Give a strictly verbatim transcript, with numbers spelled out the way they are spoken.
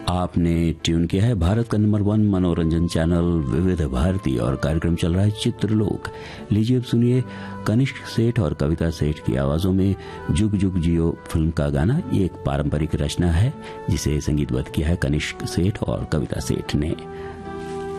आपने ट्यून किया है भारत का नंबर वन मनोरंजन चैनल विविध भारती और कार्यक्रम चल रहा है चित्रलोक। लीजिए अब सुनिए कनिष्क सेठ और कविता सेठ की आवाजों में जुग जुग जियो फिल्म का गाना। ये एक पारंपरिक रचना है जिसे संगीतबद्ध किया है कनिष्क सेठ और कविता सेठ ने।